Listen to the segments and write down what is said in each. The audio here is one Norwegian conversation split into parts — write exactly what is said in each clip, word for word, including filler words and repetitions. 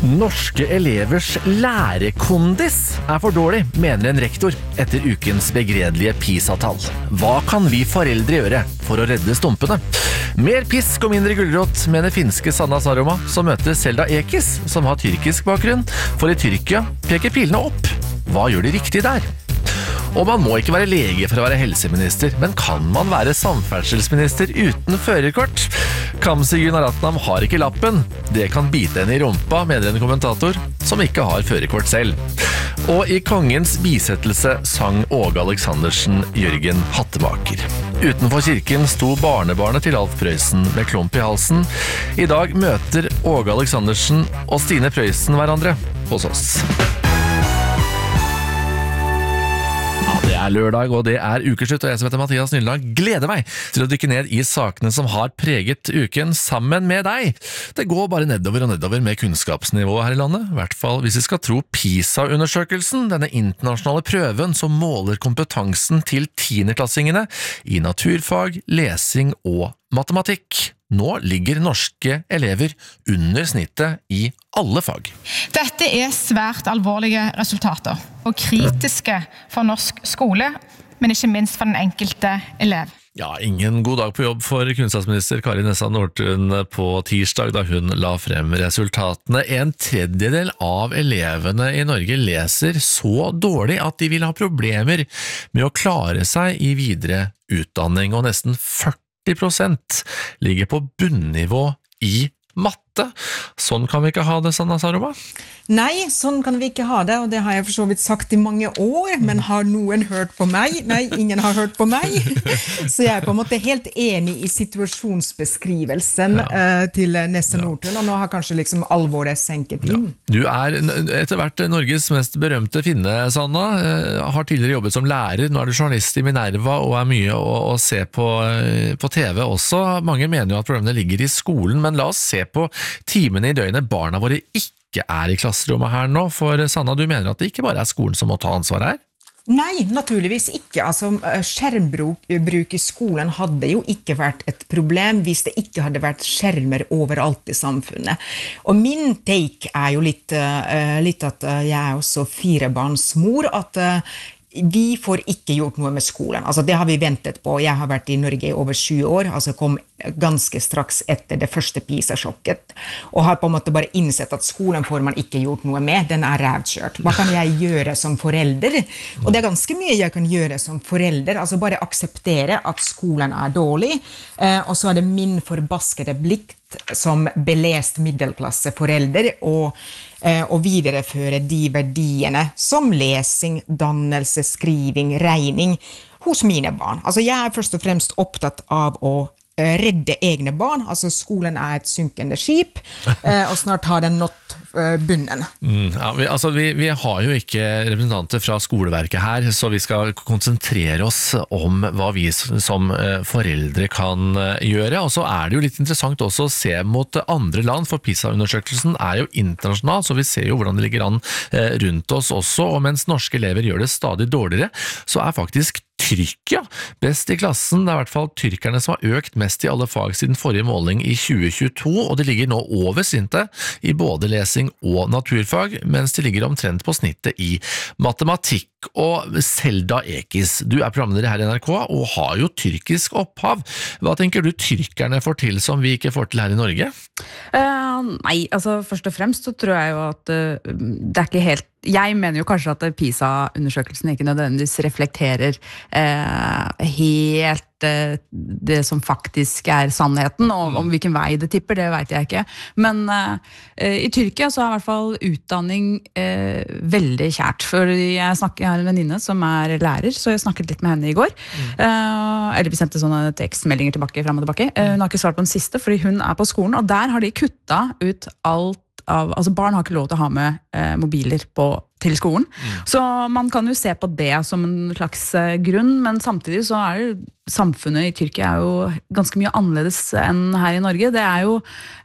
Norske elevers lærekondis er for dårlig, mener en rektor etter ukens begredelige PISA-tall. Hva kan vi foreldre gjøre for å redde stumpene? Mer pisk og mindre gulrot, mener finske Sanna Saroma, som møter Selda Ekis, som har tyrkisk bakgrunn. For i Tyrkia peker pilene opp. Hva gjør de riktig der? Og man må ikke være lege for å være helseminister, men kan man være samferdselsminister uten førerkort? Kamzy Gunaratnam har ikke lappen. Det kan bite henne i rumpa, mener en kommentator som ikke har førerkort selv. Og i kongens bisettelse sang Åge Aleksandersen Jørgen Hattemaker. Utenfor kirken sto barnebarnet til Alf Prøysen med klump i halsen. I dag møter Åge Aleksandersen og Stine Prøysen hverandre hos oss. Det er lørdag, og det er ukeslutt, og jeg som heter Mathias Nydelag gleder meg til å dykke ned i sakene som har preget uken sammen med deg. Det går bare nedover og nedover med kunnskapsnivået her i landet, i hvert fall hvis vi skal tro PISA-undersøkelsen, denne internasjonale prøven som måler kompetansen til tiendeklassingene i naturfag, lesing og matematikk. Nå ligger norske elever under snittet i alle fag. Dette er svært alvorlige resultater, og kritiske for norsk skole, men ikke minst for den enkelte elev. Ja, ingen god dag på jobb for kunnskapsminister Kari Nessa Nordtun på tirsdag da hun la frem resultatene. En tredjedel av elevene i Norge leser så dårlig at de vil ha problemer med å klare seg i videre utdanning, og nesten førti prosent ligger på bunnivå i matte. Sånn kan vi ikke ha det, Sanna Saroma? Nei, sånn kan vi ikke ha det, og det har jeg for så vidt sagt i mange år, men har noen hørt på meg? Nei, ingen har hørt på meg. Så jeg er på en måte helt enig i situasjonsbeskrivelsen ja. uh, til Nessa Nordtun, og nå har kanskje liksom alvoret senket inn. Ja. Du er etter hvert Norges mest berømte finne, Sanna. Uh, har tidligere jobbet som lærer, nå er du journalist i Minerva og er mye å, å se på, uh, på T V også. Mange mener jo at problemene ligger i skolen, men la oss se på timene i døgnet barna våre ikke er i klasserommet her nå, for Sanna, du mener at det ikke bare er skolen som må ta ansvar her? Nei, naturligvis ikke. Altså, skjermbruk i skolen hadde jo ikke vært et problem hvis det ikke hadde vært skjermer overalt i samfunnet. Og min take er jo litt, litt at jeg er også firebarnsmor, at vi får ikke gjort noe med skolen. Altså, det har vi ventet på. Jeg har vært i Norge i over tjue år, altså kom ganske straks etter det første PISA-sjokket, og har på en måte bare innsett at skolen får man ikke gjort noe med, den er rævkjørt. Hva kan jeg gjøre som forelder? Og det er ganske mye jeg kan gjøre som forelder, altså bare akseptere at skolen er dårlig, eh, og så er det min forbaskede plikt som belest middelklasse forelder, og, eh, og videreføre de verdiene som lesing, dannelse, skriving, regning hos mine barn. Altså jeg er først og fremst opptatt av å redde egne barn, altså skolen er et synkende skip, og snart har den nått bunnen. Mm, ja, vi, altså vi, vi har jo ikke representanter fra skoleverket her, så vi skal konsentrere oss om hva vi som foreldre kan gjøre, og så er det jo litt interessant også å se mot andre land, for PISA-undersøkelsen er jo internasjonal, så vi ser jo hvordan det ligger an rundt oss også, og mens norske elever gjør det stadig dårligere, så er faktisk Tyrkia best i klassen. Det er i hvert fall tyrkerne som har økt mest i alle fag siden forrige måling i tjue tjueto, og de ligger nå over snittet i både lesing og naturfag, mens de ligger omtrent på snittet i matematikk. Og Selda Ekis, du er programleder her i N R K og har jo tyrkisk opphav. Hva tenker du tyrkerne får til som vi ikke får til her i Norge? Uh, nei, altså først og fremst så tror jeg jo at uh, det er ikke helt jeg mener jo kanskje at PISA-undersøkelsen ikke nødvendigvis reflekterer eh, helt eh, det som faktisk er sannheten, og om hvilken vei det tipper, det vet jeg ikke. Men eh, i Tyrkia så er i hvert fall utdanning eh, veldig kjært. For jeg, snakker, jeg har en venninne som er lærer, så jeg snakket litt med henne i går. Mm. Eh, eller vi sendte sånne tekstmeldinger tilbake, frem og tilbake. Eh, hun har ikke svart på den siste, fordi hun er på skolen, og der har de kuttet ut alt av, altså barn har ikke lov til å ha med eh, mobiler på, til skolen. Mm. Så man kan jo se på det som en slags eh, grunn, men samtidig så er det samfunnet i Tyrkia er jo ganske mye annerledes enn her i Norge. Det er jo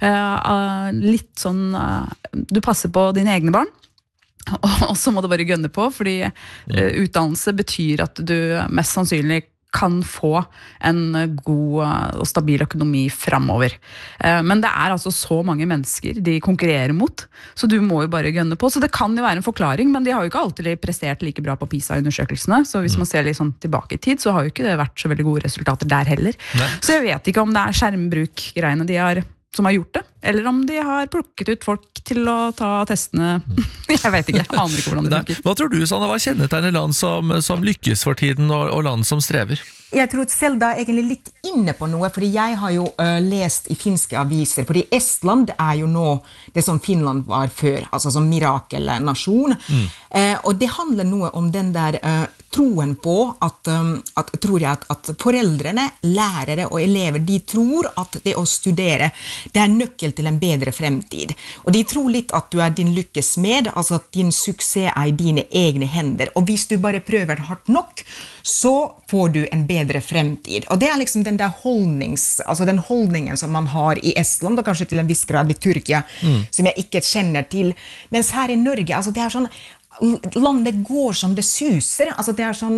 eh, litt sånn, eh, du passer på dine egne barn, og så må du bare gønne på, fordi uh, utdannelse betyr at du mest sannsynlig kan få en god og stabil økonomi fremover. Men det er altså så mange mennesker de konkurrerer mot, så du må jo bare gønne på. Så det kan jo være en forklaring, men de har jo ikke alltid prestert like bra på PISA-undersøkelsene, så hvis man ser litt sånn tilbake i tid, så har jo ikke det vært så veldig gode resultater der heller. Nei. Så jeg vet ikke om det er skjermbruk-greiene de har som har gjort det, eller om de har plukket ut folk til å ta testene. Jeg vet ikke, jeg aner ikke hvordan det funker. Hva tror du, Sanna, hva kjennetegner land som, som lykkes for tiden, og, og land som strever? Jeg tror Selda er egentlig litt inne på noe, fordi jeg har jo uh, lest i finske aviser, fordi Estland er jo nå det som Finland var før, altså som mirakelnasjon. Mm. Uh, og det handler noe om den der uh, troen på at, um, at, tror jeg at, at foreldrene, lærere og elever, de tror at det å studere, det er nøkkel til en bedre fremtid. Og de tror litt at du er din lykkes med, altså at din suksess er i dine egne hender. Og hvis du bare prøver hardt nok, så får du en bedre fremtid. Og det er liksom den der holdnings, altså den holdningen som man har i Estland, og kanskje til en viss grad i Tyrkia, mm. som jeg ikke kjenner til. Mens her i Norge, altså det er sånn, landet går som det suser. Altså det er sånn,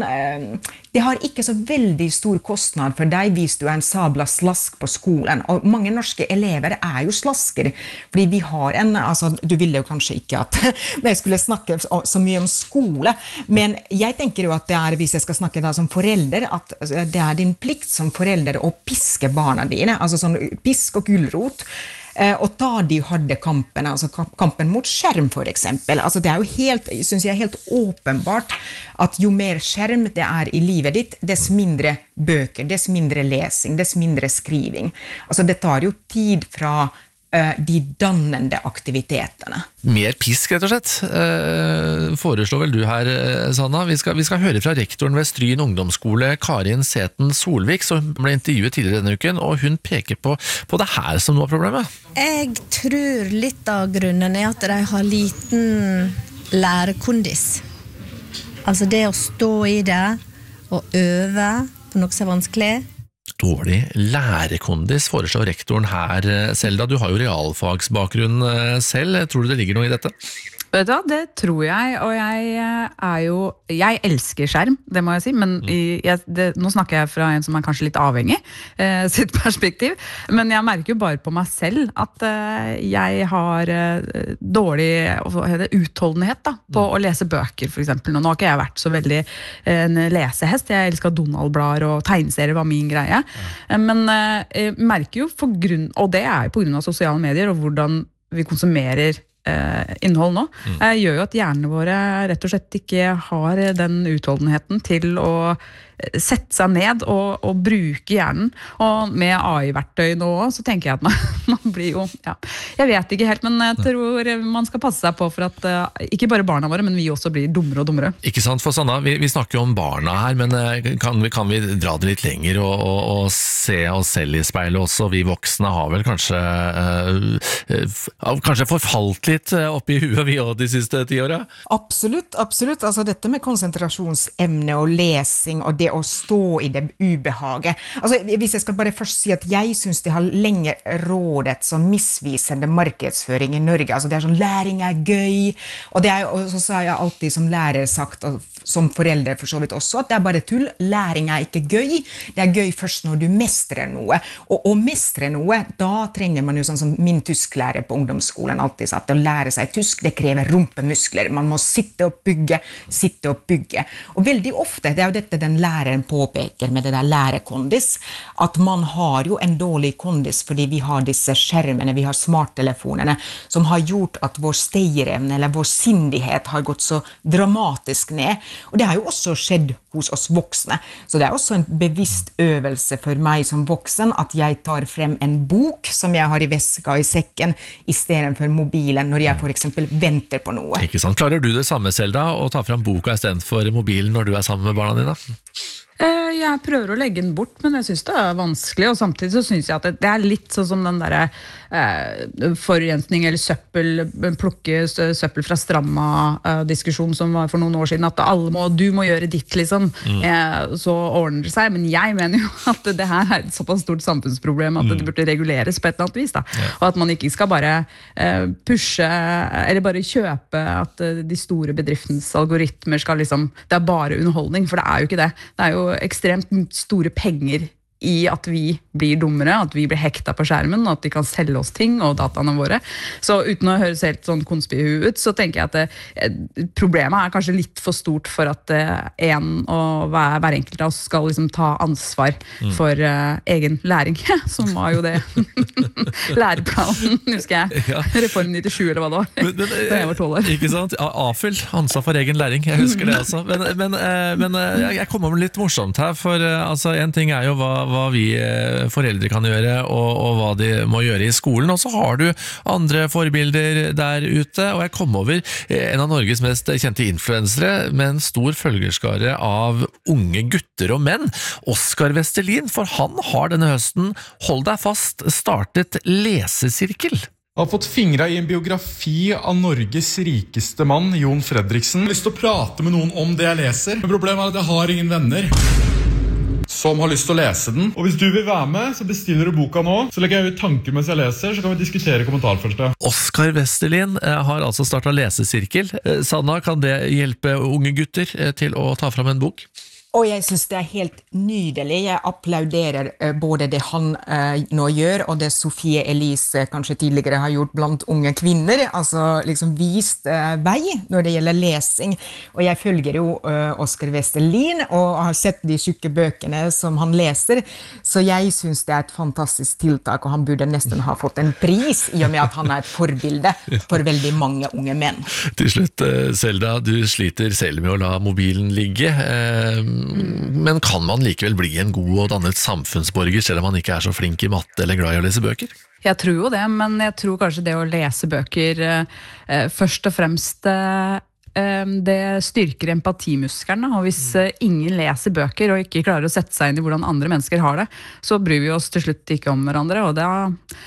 det har ikke så veldig stor kostnad for deg hvis du er en sabla slask på skolen. Og mange norske elever er jo slasker, fordi vi har en, altså du ville jo kanskje ikke at jeg skulle snakke så mye om skole, men jeg tenker jo at det er, hvis jeg skal snakke da som forelder, at det er din plikt som forelder å piske barna dine, altså sånn pisk og gulrot, og ta de harde kampene, altså kampen mot skjerm for eksempel. Altså det er jo helt, synes jeg, helt åpenbart at jo mer skjerm det er i livet ditt, dess mindre bøker, dess mindre lesing, dess mindre skriving. Altså det tar jo tid fra uh, de dannende aktivitetene. Mer pisk, rett og slett, uh, foreslår vel du her, Sanna. Vi skal, vi skal høre fra rektoren ved Stryn ungdomsskole, Karin Seten Solvik, som ble intervjuet tidligere denne uken, og hun peker på, på det her som noe av problemet. Jeg tror litt av grunnen er at de har liten lærekondis. Altså det å stå i det og øve på noe som er vanskelig. Dårlig lærekondis, foreslår rektoren her. Selda, du har jo realfagsbakgrunn selv. Tror du det ligger noe i dette? Vet du hva, det tror jeg, og jeg er jo, jeg elsker skjerm, det må jeg si, men jeg, det, nå snakker jeg fra en som er kanskje litt avhengig, eh, sitt perspektiv, men jeg merker jo bare på meg selv at eh, jeg har eh, dårlig det, utholdenhet da, på å lese bøker for eksempel. Nå har ikke jeg vært så veldig eh, en lesehest, jeg elsker Donald-blader og tegneserier var min greie, eh, men eh, jeg merker jo for grunn, og det er jo på grunn av sosiale medier og hvordan vi konsumerer Eh, innhold nå, mm. eh, gjør jo at hjernene våre rett og slett ikke har den utholdenheten til å sette seg ned og, og bruke hjernen, og med A I-verktøy nå så tenker jeg at man, man blir jo, ja, jeg vet ikke helt, men jeg tror man skal passe seg på for at uh, ikke bare barna våre, men vi også blir dummere og dummere. Ikke sant, for Sanna, vi, vi snakker jo om barna her, men kan vi, kan vi dra det litt lenger og, og, og se oss selv i speilet også? Vi voksne har vel kanskje uh, uh, kanskje forfalt litt opp i huet vi også de siste ti årene? Absolutt, absolutt. Altså dette med konsentrasjonsemne og lesing og det å stå i det ubehaget. Altså, hvis jeg skal bare først si at jeg synes det har lenge rådet sånn misvisende markedsføring i Norge. Altså det er sånn, læring er gøy, og det er jo, så har jeg alltid som lærer sagt, og som forelder for så vidt også, at det er bare tull. Læring er ikke gøy. Det er gøy først når du mestrer noe. Og å mestre noe, da trenger man jo sånn som min tysklærer på ungdomsskolen alltid sa, at å lære seg tysk, det krever rumpemuskler. Man må sitte og bygge, sitte og bygge. Og veldig ofte, det er jo dette den læreren påpeker med det der lærekondis, at man har jo en dårlig kondis fordi vi har disse skjermene, vi har smarttelefonene, som har gjort at vår stayerevne eller vår sindighet har gått så dramatisk ned. Og det har jo også skjedd hos oss voksne. Så det er også en bevisst øvelse for meg som voksen at jeg tar frem en bok som jeg har i veska og i sekken, i stedet for mobilen når jeg for eksempel venter på noe. Ikke sant? Klarer du det samme, Selda, å ta frem boka i stedet for mobilen når du er sammen med barna dine? Jeg prøver å legge den bort, men jeg synes det er vanskelig, og samtidig så synes jeg at det er litt sånn som den der eh, forurensning eller søppel, plukke søppel fra stranda eh, diskusjon som var for noen år siden, at alle må, du må gjøre ditt liksom, mm. eh, så ordner det seg, men jeg mener jo at det her er et såpass stort samfunnsproblem at mm. det burde reguleres på et eller annet vis da, ja. Og at man ikke skal bare eh, pushe, eller bare kjøpe at de store bedriftens algoritmer skal liksom, det er bare underholdning, for det er jo ikke det, det er jo ekstremt store penger i at vi blir dummere, at vi blir hekta på skjermen, og at de kan selge oss ting og dataene våre. Så uten å høres helt sånn konspihue ut, så tenker jeg at det, problemet er kanskje litt for stort for at en og hver, hver enkelt av oss skal liksom ta ansvar mm. for uh, egen læring, som var jo det læreplanen, husker jeg. Ja. Reform nittisju eller hva det var, men, men, da jeg var tolv år. Ikke sant? A-fyll, ansvar for egen læring, jeg husker det også. Men, men, men jeg kommer med litt morsomt her, for altså, en ting er jo hva hva vi foreldre kan gjøre, og, og hva de må gjøre i skolen. Og så har du andre forbilder der ute, og jeg kom over en av Norges mest kjente influensere med en stor følgerskare av unge gutter og menn, Oskar Vestelin, for han har denne høsten, hold deg fast, startet lesesirkel. Jeg har fått fingret i en biografi av Norges rikeste mann, Jon Fredriksen. Jeg har lyst til å prate med noen om det jeg leser, men problemet er at jeg har ingen venner som har lyst til å lese den. Og hvis du vil være med, så bestiller du boka nå. Så legger jeg ut tanker mens jeg leser, så kan vi diskutere i kommentarfeltet. Oskar Vestelin har altså startet lesesirkel. Sanna, kan det hjelpe unge gutter til å ta fram en bok? Og jeg synes det er helt nydelig. Jeg applauderer uh, både det han uh, nå gjør, og det Sofie Elise kanskje tidligere har gjort blant unge kvinner, altså liksom vist uh, vei når det gjelder lesing. Og jeg følger jo uh, Oskar Vestelin, og har sett de tjukke bøkene som han leser, så jeg synes det er et fantastisk tiltak, og han burde nesten ha fått en pris, i og med at han er et forbilde for veldig mange unge menn. Til slutt, Selda, du sliter selv med å la mobilen ligge, uh, men kan man likevel bli en god og dannet samfunnsborger selv om man ikke er så flink i matte eller glad i å lese bøker? Jeg tror jo det, men jeg tror kanskje det å lese bøker eh, først og fremst eh, det styrker empatimuskelen, og hvis eh, ingen leser bøker og ikke klarer å sette seg inn i hvordan andre mennesker har det, så bryr vi oss til slutt ikke om hverandre, og da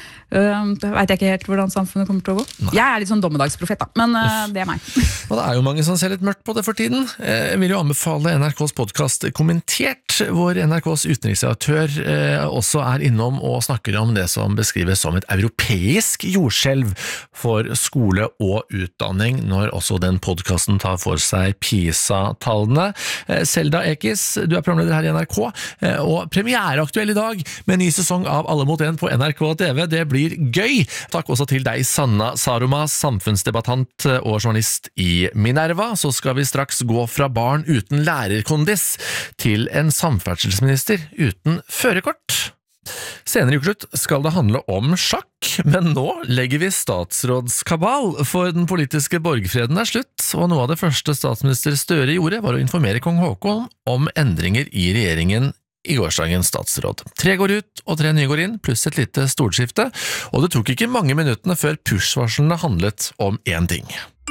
Uh, vet jeg ikke helt hvordan samfunnet kommer til å gå. Nei. Jeg er litt sånn dommedagsprofet da, men uh, det er meg. Og det er jo mange som ser litt mørkt på det for tiden. Jeg vil jo anbefale N R K's podcast Kommentert, hvor N R K's utenriksredaktør uh, også er innom og snakker om det som beskrives som et europeisk jordskjelv for skole og utdanning, når også den podcasten tar for seg PISA-tallene. Uh, Selda Ekiz, du er programleder her i N R K, uh, og premiereaktuell i dag med en ny sesong av Alle mot en på N R K T V. Det blir gøy. Takk også til deg, Sanna Saroma, samfunnsdebattant og journalist i Minerva. Så skal vi straks gå fra barn uten lærerkondis til en samferdselsminister uten førerkort. Senere i ukeslutt skal det handle om sjakk, men nå legger vi statsrådskabal, for den politiske borgfreden er slutt, og noe av det første statsminister Støre gjorde var å informere kong Haakon om endringer i regjeringen i gårsdagens statsråd. Tre går ut, og tre nye går inn, pluss et lite storskifte, og det tok ikke mange minuttene før push-varslene handlet om én ting.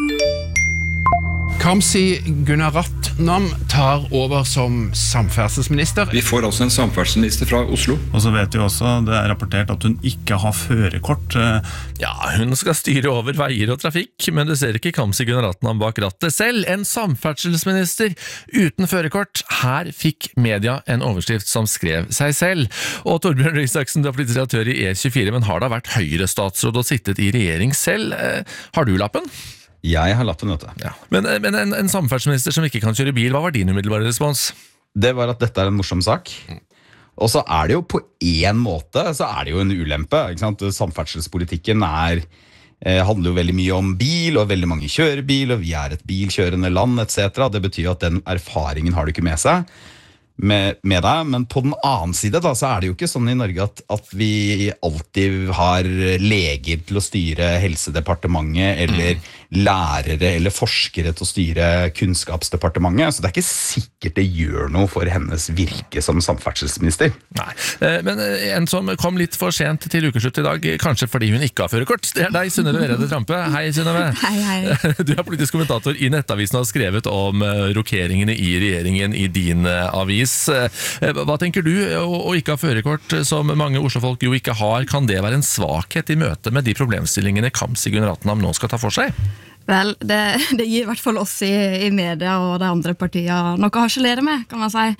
Kamzy Gunaratnam tar over som samferdselsminister. Vi får altså en samferdselsminister fra Oslo. Og så vet vi også, det er rapportert at hun ikke har førerkort. Ja, hun skal styre over veier og trafikk, men du ser ikke Kamzy Gunaratnam bak rattet selv. En samferdselsminister uten førerkort. Her fikk media en overskrift som skrev seg selv. Og Torbjørn Røe Isaksen, du er politisk redaktør i E tjuefire, men har da vært Høyre-statsråd og sittet i regjering selv. Har du lappen? Jeg har lappen, vet du. Ja. Men, men en, en samferdselsminister som ikke kan kjøre bil, hva var din umiddelbare respons? Det var at dette er en morsom sak. Og så er det jo på en måte, så er det jo en ulempe. Ikke sant? Samferdselspolitikken er, eh, handler jo veldig mye om bil, og veldig mange kjører bil, og vi er et bilkjørende land, et cetera. Det betyr at den erfaringen har du ikke med seg. Med, med deg, men på den annen side da, så er det jo ikke sånn i Norge at, at vi alltid har leger til å styre helsedepartementet, eller mm. lærere eller forskere til å styre kunnskapsdepartementet, så det er ikke sikkert det gjør noe for hennes virke som samferdselsminister. Nei, men en som kom litt for sent til ukeslutt i dag, kanskje fordi hun ikke har førerkort, det er deg, Synnøve Vereide Trampe. Hei, Synnøve. Hei, hei. Du er politisk kommentator i Nettavisen og har skrevet om rokeringene i regjeringen i din avis. Hva tenker du, å ikke ha førerkort som mange Oslo-folk jo ikke har, kan det være en svakhet i møte med de problemstillingene Kamzy Gunaratnam nå skal ta for seg? Vel, det, det gir i hvert fall oss i, i media og de andre partiene noe å harselere med, kan man si.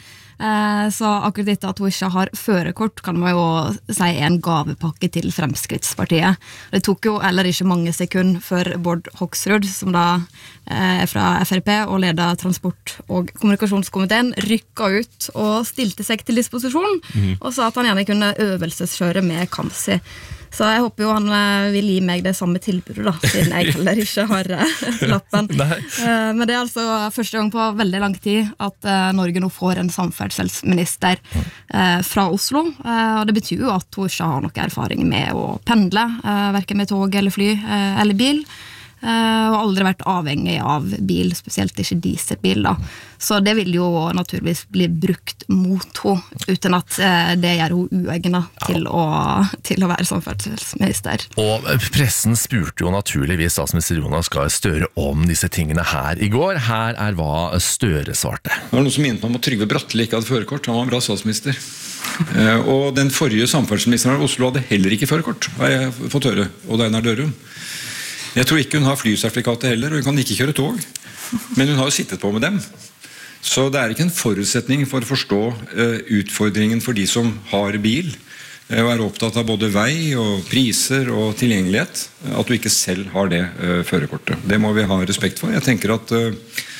Eh, så akkurat dette at hun ikke har førerkort kan man jo si er en gavepakke til Fremskrittspartiet. Det tok jo heller ikke mange sekunder før Bård Hoksrud, som da eh, er fra F R P og leder transport- og kommunikasjonskomiteen, rykka ut og stilte seg til disposisjon, mm. og sa at han gjerne kunne øvelseskjøre med Kamzy. Så jeg håper jo han vil gi meg det samme tilbudet da, siden jeg heller ikke har lappen. Men det er altså første gang på veldig lang tid at Norge nå får en samferdselsminister fra Oslo, og det betyr jo at hun ikke har noe erfaring med å pendle, hverken med tog eller fly eller bil, og aldri vært avhengig av bil, spesielt ikke dieselbil da. Så det vil jo naturligvis bli brukt mot henne, uten at det gjør hun uegnet til, å, til å være samferdselsminister. Og pressen spurte jo naturligvis statsminister Jonas Gahr Støre om disse tingene her i går. Her er hva Støre svarte. Det var noe som mente om at Trygve Bratteli ikke hadde førerkort. Han var en bra statsminister. Og den forrige samferdselsministeren av Oslo hadde heller ikke førerkort, har jeg fått høre, og det er Einar Dørum. Jeg tror ikke hun har flysertifikatet heller, og hun kan ikke kjøre tog. Men hun har jo sittet på med dem. Så det er ikke en forutsetning for å forstå uh, utfordringen for de som har bil, uh, og er opptatt av både vei og priser og tilgjengelighet, uh, at du ikke selv har det uh, førerkortet. Det må vi ha respekt for. Jeg tenker at uh,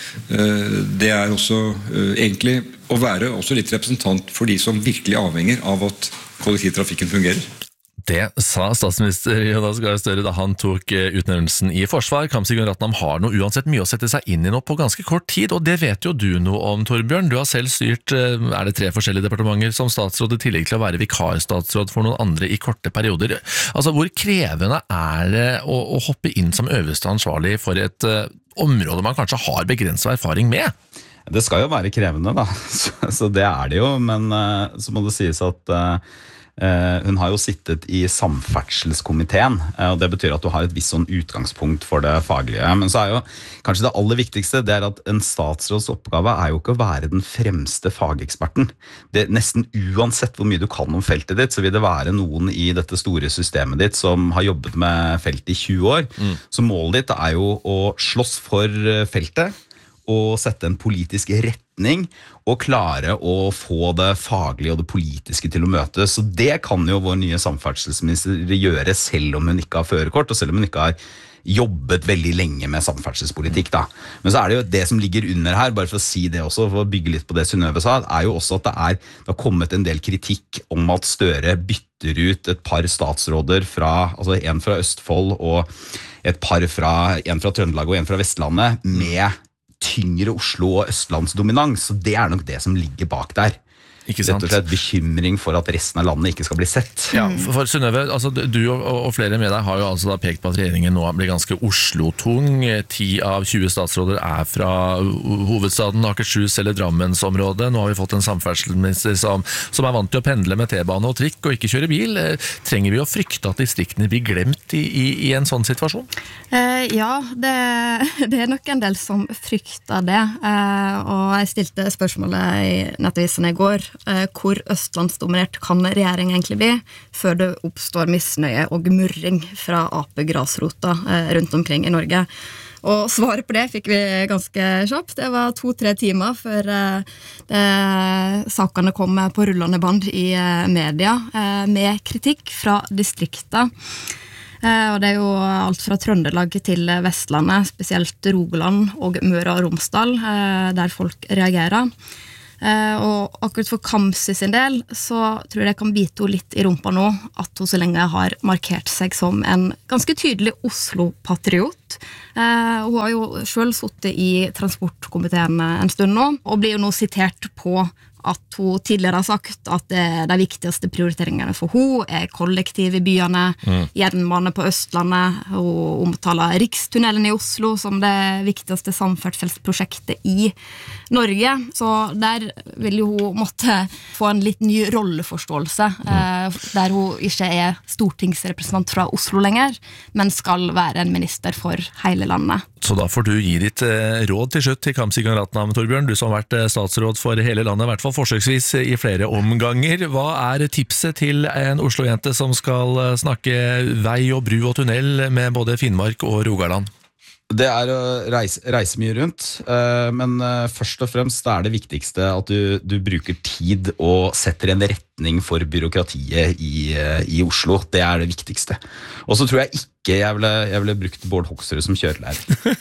uh, det er også uh, egentlig å være også litt representant for de som virkelig avhenger av at kollektivtrafikken fungerer. Det sa statsminister Jonas Gahr Støre da han tok utnevnelsen i forsvar. Kamzy Gunaratnam har nå uansett mye å sette seg inn i nå på ganske kort tid, og det vet jo du noe om, Torbjørn. Du har selv styrt, er det tre forskjellige departementer som statsråd, i tillegg til å være vikarstatsråd for noen andre i korte perioder. Altså, hvor krevende er det å, å hoppe inn som øverste ansvarlig for et uh, område man kanskje har begrenset erfaring med? Det skal jo være krevende da, så, så det er det jo, men uh, så må det sies at uh, Uh, hun har jo sittet i samferdselskomiteen, uh, og det betyr at du har et visst sånn utgangspunkt for det faglige. Men så er jo kanskje det aller viktigste, det er at en statsråds oppgave er jo ikke å være den fremste fageksperten. Det, nesten uansett hvor mye du kan om feltet ditt, så vil det være noen i dette store systemet ditt som har jobbet med feltet i tjue år. Mm. Så målet ditt er jo å slåss for feltet, og sette en politisk retning, og klare å få det faglige og det politiske til å møtes. Så det kan jo vår nye samferdselsminister gjøre, selv om hun ikke har førerkort, og selv om hun ikke har jobbet veldig lenge med samferdselspolitikk da. Men så er det jo det som ligger under her, bare for å si det også, for å bygge litt på det Synnøve sa, er jo også at det, er, det har kommet en del kritikk om at Støre bytter ut et par statsråder fra, altså en fra Østfold og et par fra, en fra Trøndelag og en fra Vestlandet, med tyngre Oslo og Østlandsdominans, så det er nok det som ligger bak der. Ikke sant? Rett og slett bekymring for at resten av landet ikke skal bli sett. Ja, for, for Synnøve, altså, du og, og flere med deg har jo altså da pekt på at regjeringen nå blir ganske Oslo-tung. ti av tjue statsråder er fra hovedstaden, Akershus eller Drammensområdet. Nå har vi fått en samferdselsminister som, som er vant til å pendle med T-bane og trikk og ikke kjøre bil. Trenger vi å frykte at distriktene blir glemt i, i, i en sånn situasjon? Eh, ja, det, det er nok en del som frykter det. Eh, og jeg stilte spørsmålet i Nettavisen i går, hvor østlandsdominert kan regjeringen egentlig bli, før det oppstår misnøye og murring fra A P-grasrota rundt omkring i Norge. Og svaret på det fikk vi ganske kjapt. Det var to-tre timer før eh, sakene kom på rullende band i eh, media, eh, med kritikk fra distrikta. Eh, og det er jo alt fra Trøndelag til Vestlandet, spesielt Rogaland og Møre og Romsdal, eh, der folk reagerer. Uh, og akkurat for Kamzy sin del så tror jeg det kan bite henne litt i rumpa nå at hun så lenge har markert seg som en ganske tydelig Oslo-patriot. Uh, hun har jo selv suttet i transportkomiteen en stund nå, og blir jo nå sitert på at hun tidligere har sagt at det, de viktigste prioriteringene for hun er kollektiv i byene, mm. jernbane på Østlandet, og omtaler Rikstunnelen i Oslo som det viktigste samferdselsprosjektet i Norge. Så der vil jo hun måtte få en litt ny rolleforståelse, mm. eh, der hun ikke er stortingsrepresentant fra Oslo lenger, men skal være en minister for hele landet. Så da får du gi ditt eh, råd til slutt til Kamzy Gunaratnam, Torbjørn, du som har vært eh, statsråd for hele landet, i hvert fall forsøksvis i flere omganger. Hva er tipset til en Oslo-jente som skal snakke vei og bru og tunnel med både Finnmark og Rogaland? Det er å reise, reise mye rundt, men først og fremst er det viktigste at du, du bruker tid og setter en retning for byråkratiet i, i Oslo. Det er det viktigste. Og så tror jeg ikke jeg ville, jeg ville brukt Bård Hoksrud som kjørelærer.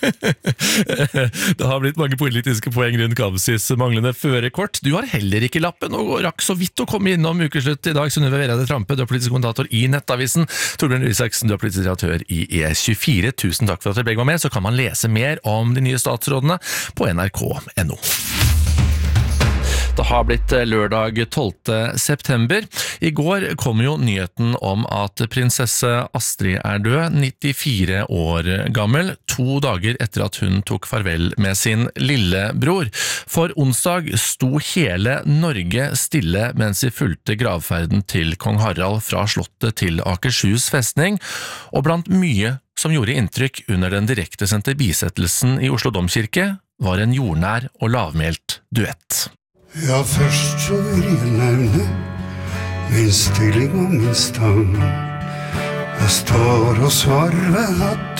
Det har blitt mange politiske poeng rundt Kamzys manglende førerkort. Du har heller ikke lappen og rakk så vidt å komme innom ukeslutt i dag. Synnøve Vereide Trampe, du er politisk kommentator i Nettavisen. Torbjørn Røe Isaksen, du er politisk redaktør i E tjuefire. Tusen takk for at dere begge var med. Så kan man lese mer om de nye statsrådene på N R K punktum N O. Det har blitt lørdag tolvte september. I går kom jo nyheten om at prinsesse Astrid er død, nittifire år gammel, to dager etter at hun tok farvel med sin lillebror. For onsdag sto hele Norge stille mens vi fulgte gravferden til kong Harald fra slottet til Akershus festning, og blant mye som gjorde inntrykk under den direkte sendte bisettelsen i Oslo Domkirke, var en jordnær og lavmælt duett. Ja, først så vil jeg nevne min stilling og min stang. Jeg står og svarer at